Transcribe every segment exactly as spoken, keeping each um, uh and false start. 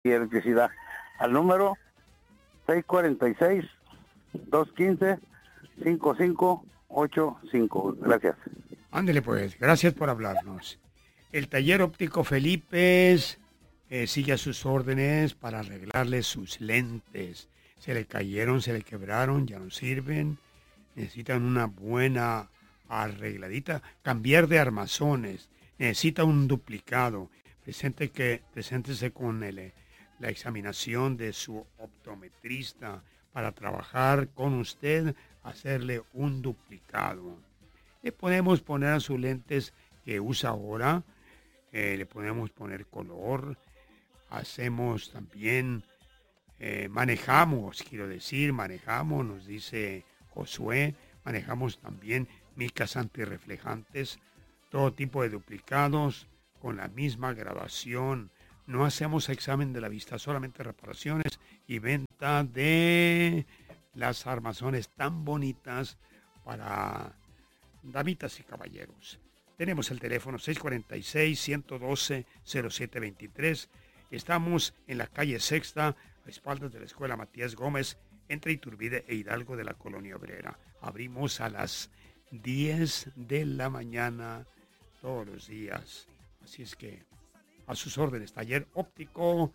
y electricidad. Al número seis cuatro seis, dos uno cinco, cinco cinco ocho cinco. Gracias. Ándele pues, gracias por hablarnos. El taller óptico Felipes eh, sigue a sus órdenes para arreglarle sus lentes. Se le cayeron, se le quebraron, ya no sirven. Necesitan una buena arregladita. Cambiar de armazones. Necesita un duplicado. Presente que, preséntese con el, la examinación de su optometrista para trabajar con usted, hacerle un duplicado. Le podemos poner a sus lentes que usa ahora, eh, le podemos poner color, hacemos también, eh, manejamos, quiero decir, manejamos, nos dice Josué, manejamos también micas antirreflejantes, todo tipo de duplicados con la misma graduación. No hacemos examen de la vista, solamente reparaciones y venta de las armazones tan bonitas para damitas y caballeros. Tenemos el teléfono seis cuatro seis, uno uno dos, cero siete dos tres. Estamos en la calle Sexta, a espaldas de la Escuela Matías Gómez, entre Iturbide e Hidalgo de la Colonia Obrera. Abrimos a las diez de la mañana todos los días. Así es que a sus órdenes, taller óptico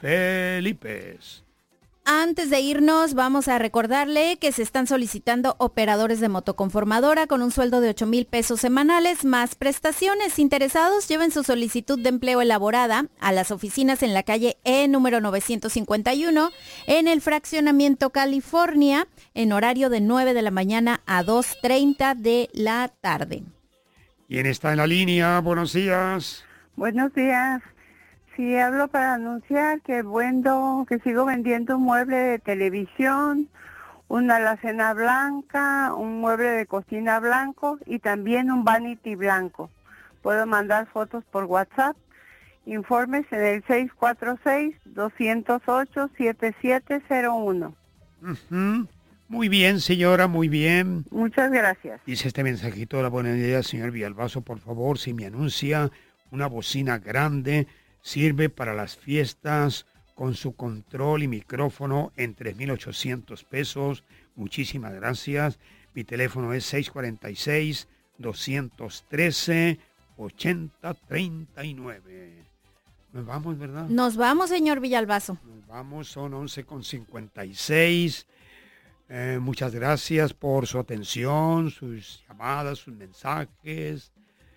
Felipes. Antes de irnos, vamos a recordarle que se están solicitando operadores de motoconformadora con un sueldo de ocho mil pesos semanales más prestaciones. Interesados, lleven su solicitud de empleo elaborada a las oficinas en la calle E número novecientos cincuenta y uno en el fraccionamiento California en horario de nueve de la mañana a dos treinta de la tarde. ¿Quién está en la línea? Buenos días. Buenos días. Sí, hablo para anunciar que vendo, que sigo vendiendo un mueble de televisión, una alacena blanca, un mueble de cocina blanco y también un vanity blanco. Puedo mandar fotos por WhatsApp. Informes en el seis cuatro seis, dos cero ocho, siete siete cero uno. Uh-huh. Muy bien, señora, muy bien. Muchas gracias. Dice este mensajito de la buena idea, señor Villalbazo, por favor, si me anuncia una bocina grande, sirve para las fiestas con su control y micrófono en tres mil ochocientos pesos. Muchísimas gracias. Mi teléfono es seis cuatro seis, dos uno tres, ocho cero tres nueve. Nos vamos, ¿verdad? Nos vamos, señor Villalbazo. Nos vamos, son once con cincuenta y seis. Eh, muchas gracias por su atención, sus llamadas, sus mensajes,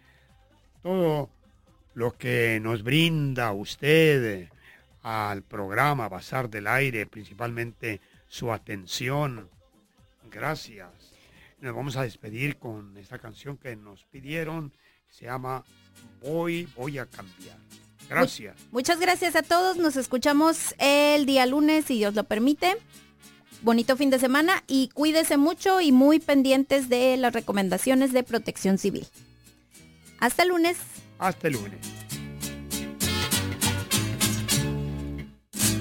todo lo que nos brinda usted al programa Bazar del Aire, principalmente su atención. Gracias. Nos vamos a despedir con esta canción que nos pidieron, se llama Voy, voy a cambiar. Gracias. Muchas gracias a todos, nos escuchamos el día lunes, si Dios lo permite. Bonito fin de semana y cuídese mucho y muy pendientes de las recomendaciones de Protección Civil. Hasta el lunes. Hasta el lunes.